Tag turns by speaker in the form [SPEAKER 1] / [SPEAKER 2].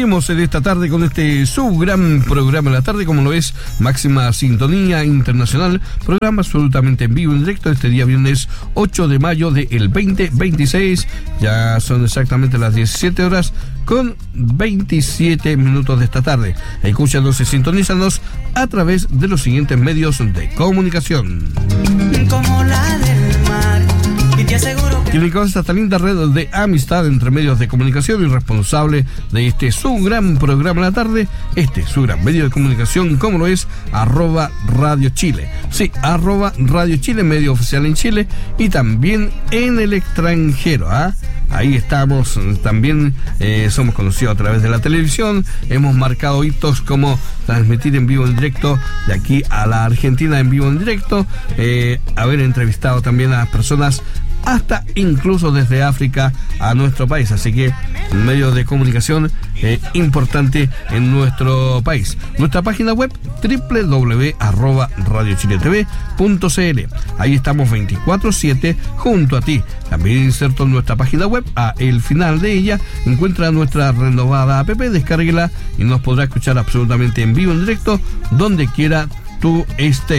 [SPEAKER 1] Seguimos en esta tarde con su gran programa de la tarde, como lo es Máxima Sintonía Internacional, programa absolutamente en vivo, en directo, este día viernes 8 de mayo del 2026, ya son exactamente las 17 horas con 27 minutos de esta tarde. Escúchanos y sintonízanos a través de los siguientes medios de comunicación.
[SPEAKER 2] Como la del mar, y te aseguro que...
[SPEAKER 1] Quien causa esta linda red de amistad entre medios de comunicación y responsable de su gran programa de la tarde, su gran medio de comunicación, como lo es @Radio Chile. Sí, @Radio Chile, medio oficial en Chile y también en el extranjero. Ahí estamos, también somos conocidos a través de la televisión, hemos marcado hitos como transmitir en vivo en directo de aquí a la Argentina en vivo en directo, haber entrevistado también a las personas hasta incluso desde África a nuestro país, así que un medio de comunicación importante en nuestro país. Nuestra página web www.radiochiletv.cl, ahí estamos 24/7 junto a ti. También inserto en nuestra página web, el final de ella encuentra nuestra renovada app, descárguela y nos podrá escuchar absolutamente en vivo en directo donde quiera tú estés.